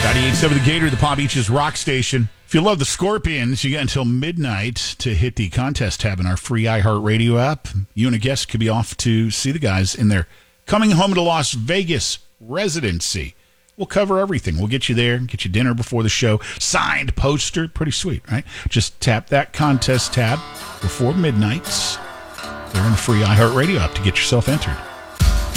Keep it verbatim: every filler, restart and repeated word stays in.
ninety-eight point seven The Gator, the Palm Beaches rock station. If you love the Scorpions, you got until midnight to hit the contest tab in our free iHeartRadio app. You and a guest could be off to see the guys in their Coming Home to Las Vegas residency. We'll cover everything. We'll get you there, get you dinner before the show, signed poster. Pretty sweet, right? Just tap that contest tab before midnight. They're in the free iHeartRadio app to get yourself entered.